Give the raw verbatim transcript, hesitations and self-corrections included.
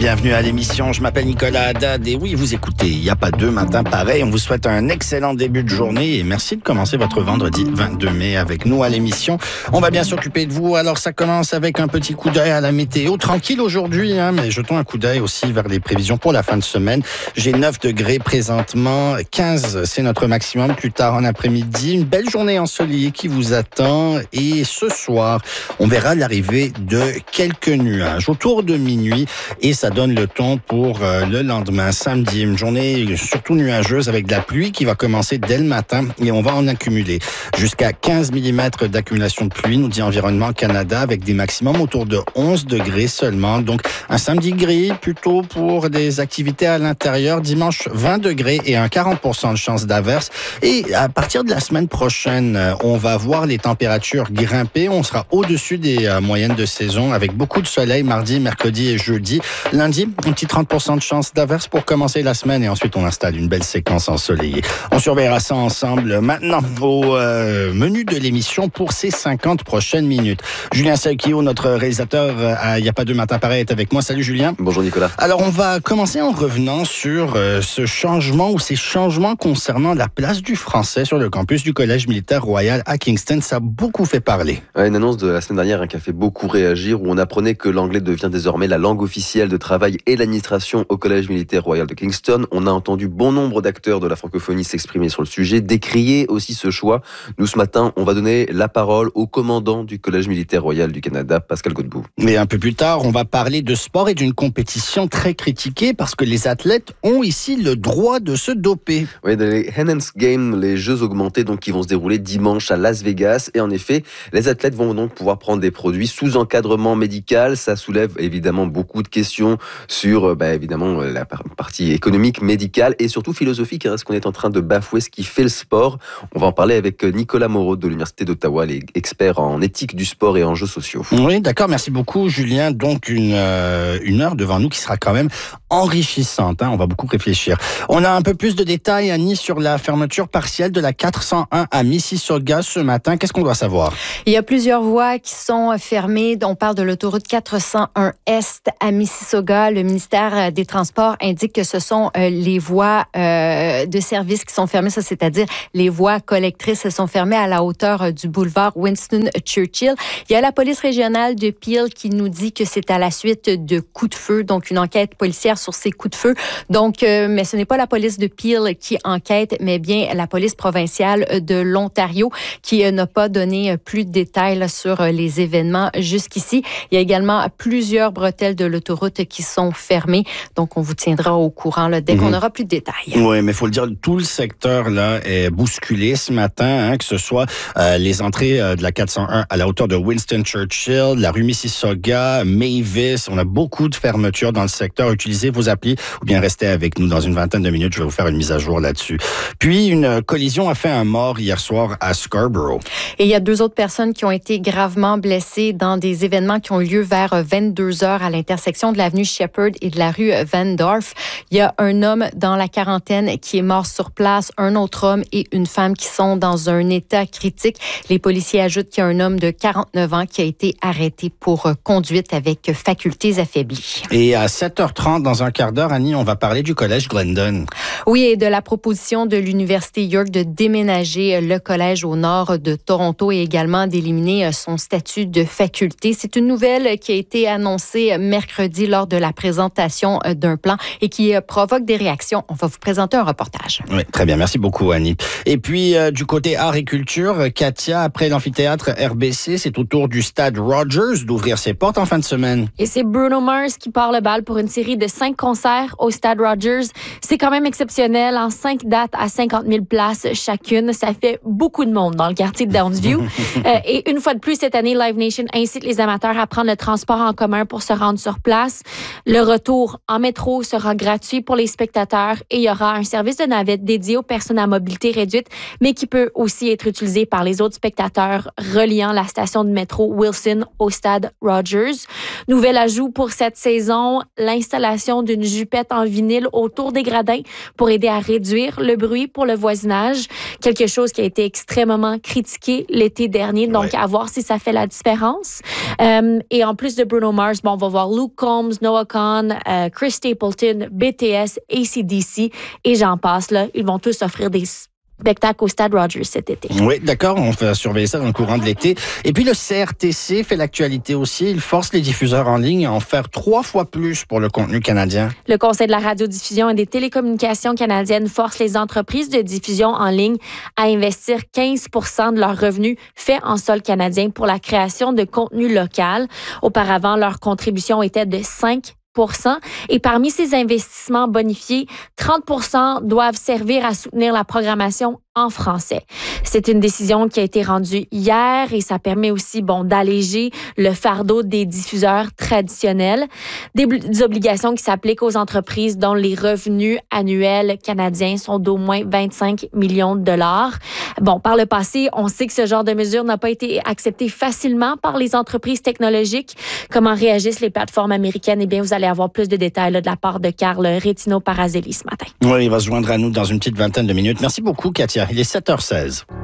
Bienvenue à l'émission, je m'appelle Nicolas Haddad et oui, vous écoutez, il n'y a pas deux matins pareils. On vous souhaite un excellent début de journée et merci de commencer votre vendredi vingt-deux mai avec nous à l'émission. On va bien s'occuper de vous, alors ça commence avec un petit coup d'œil à la météo. Tranquille aujourd'hui, hein, mais jetons un coup d'œil aussi vers les prévisions pour la fin de semaine. J'ai neuf degrés présentement, quinze c'est notre maximum plus tard en après-midi. Une belle journée ensoleillée qui vous attend et ce soir, on verra l'arrivée de quelques nuages autour de minuit et ça donne le ton pour euh, le lendemain, samedi. Une journée surtout nuageuse avec de la pluie qui va commencer dès le matin et on va en accumuler jusqu'à quinze millimètres d'accumulation de pluie, nous dit Environnement Canada, avec des maximums autour de onze degrés seulement. Donc un samedi gris plutôt pour des activités à l'intérieur. Dimanche, vingt degrés et un quarante pour cent de chance d'averse. Et à partir de la semaine prochaine, on va voir les températures grimper. On sera au-dessus des euh, moyennes de saison avec beaucoup de soleil mardi, mercredi et jeudi. Lundi, un petit trente pour cent de chance d'averse pour commencer la semaine et ensuite on installe une belle séquence ensoleillée. On surveillera ça ensemble maintenant au euh, menu de l'émission pour ces cinquante prochaines minutes. Julien Salkio, notre réalisateur à Il n'y a pas deux matins pareils, est avec moi. Salut Julien. Bonjour Nicolas. Alors on va commencer en revenant sur euh, ce changement ou ces changements concernant la place du français sur le campus du Collège militaire royal à Kingston. Ça a beaucoup fait parler. Ouais, une annonce de la semaine dernière hein, qui a fait beaucoup réagir, où on apprenait que l'anglais devient désormais la langue officielle de travail et l'administration au Collège militaire royal de Kingston. On a entendu bon nombre d'acteurs de la francophonie s'exprimer sur le sujet, décrier aussi ce choix. Nous, ce matin, on va donner la parole au commandant du Collège militaire royal du Canada, Pascal Godbout. Et un peu plus tard, on va parler de sport et d'une compétition très critiquée parce que les athlètes ont ici le droit de se doper. Oui, les Enhanced Games, les Jeux augmentés donc, qui vont se dérouler dimanche à Las Vegas. Et en effet, les athlètes vont donc pouvoir prendre des produits sous encadrement médical. Ça soulève évidemment beaucoup de questions sur bah, évidemment la partie économique, médicale et surtout philosophique. Hein, est-ce qu'on est en train de bafouer ce qui fait le sport? On va en parler avec Nicolas Moreau de l'Université d'Ottawa, les experts en éthique du sport et en jeux sociaux. Oui, d'accord. Merci beaucoup, Julien. Donc, une, euh, une heure devant nous qui sera quand même enrichissante. Hein, on va beaucoup réfléchir. On a un peu plus de détails, Annie, sur la fermeture partielle de la quatre cent un à Mississauga ce matin. Qu'est-ce qu'on doit savoir? Il y a plusieurs voies qui sont fermées. On parle de l'autoroute quatre cent un Est à Mississauga. Le ministère des Transports indique que ce sont les voies euh, de service qui sont fermées, ça, c'est-à-dire les voies collectrices sont fermées à la hauteur du boulevard Winston Churchill. Il y a la police régionale de Peel qui nous dit que c'est à la suite de coups de feu, donc une enquête policière sur ces coups de feu. Donc, euh, mais ce n'est pas la police de Peel qui enquête, mais bien la police provinciale de l'Ontario qui euh, n'a pas donné plus de détails là, sur euh, les événements jusqu'ici. Il y a également plusieurs bretelles de l'autoroute qui sont fermées. Donc, on vous tiendra au courant là, dès mmh. qu'on aura plus de détails. Oui, mais il faut le dire, tout le secteur là est bousculé ce matin, hein, que ce soit euh, les entrées euh, de la quatre cent un à la hauteur de Winston Churchill, la rue Mississauga, Mavis. On a beaucoup de fermetures dans le secteur. Utilisez vos applis ou bien restez avec nous dans une vingtaine de minutes. Je vais vous faire une mise à jour là-dessus. Puis, une collision a fait un mort hier soir à Scarborough. Et il y a deux autres personnes qui ont été gravement blessées dans des événements qui ont eu lieu vers vingt-deux heures à l'intersection de l'avenue Shepherd et de la rue Van Dorf. Il y a un homme dans la quarantaine qui est mort sur place, un autre homme et une femme qui sont dans un état critique. Les policiers ajoutent qu'il y a un homme de quarante-neuf ans qui a été arrêté pour conduite avec facultés affaiblies. Et à sept heures trente, dans un quart d'heure, Annie, on va parler du collège Glendon. Oui, et de la proposition de l'Université York de déménager le collège au nord de Toronto et également d'éliminer son statut de faculté. C'est une nouvelle qui a été annoncée mercredi lors de la présentation d'un plan et qui provoque des réactions. On va vous présenter un reportage. Oui, très bien. Merci beaucoup, Annie. Et puis, euh, du côté art et culture, Katia, après l'amphithéâtre R B C, c'est au tour du stade Rogers d'ouvrir ses portes en fin de semaine. Et c'est Bruno Mars qui part le bal pour une série de cinq concerts au stade Rogers. C'est quand même exceptionnel. En cinq dates à cinquante mille places chacune, ça fait beaucoup de monde dans le quartier de Downsview. euh, et une fois de plus, cette année, Live Nation incite les amateurs à prendre le transport en commun pour se rendre sur place. Le retour en métro sera gratuit pour les spectateurs et il y aura un service de navette dédié aux personnes à mobilité réduite, mais qui peut aussi être utilisé par les autres spectateurs reliant la station de métro Wilson au stade Rogers. Nouvel ajout pour cette saison, l'installation l'installation d'une jupette en vinyle autour des gradins pour aider à réduire le bruit pour le voisinage. Quelque chose qui a été extrêmement critiqué l'été dernier. Donc, ouais. à voir si ça fait la différence. Euh, et en plus de Bruno Mars, bon, on va voir Luke Combs, Noah Kahan, euh, Chris Stapleton, B T S, A C D C et j'en passe. Là, ils vont tous offrir des spectacle au Stade Rogers cet été. Oui, d'accord, on va surveiller ça dans le courant de l'été. Et puis le C R T C fait l'actualité aussi. Il force les diffuseurs en ligne à en faire trois fois plus pour le contenu canadien. Le Conseil de la radiodiffusion et des télécommunications canadiennes force les entreprises de diffusion en ligne à investir quinze pour cent de leurs revenus faits en sol canadien pour la création de contenu local. Auparavant, leur contribution était de cinq pour cent. Et parmi ces investissements bonifiés, trente pour cent doivent servir à soutenir la programmation en français. C'est une décision qui a été rendue hier et ça permet aussi bon d'alléger le fardeau des diffuseurs traditionnels. Des, des obligations qui s'appliquent aux entreprises dont les revenus annuels canadiens sont d'au moins vingt-cinq millions de dollars. Bon, par le passé, on sait que ce genre de mesure n'a pas été accepté facilement par les entreprises technologiques. Comment réagissent les plateformes américaines? Eh bien, vous allez avoir plus de détails là, de la part de Carl Retino-Parazelli ce matin. Oui, il va se joindre à nous dans une petite vingtaine de minutes. Merci beaucoup, Katia. Il est sept heures seize.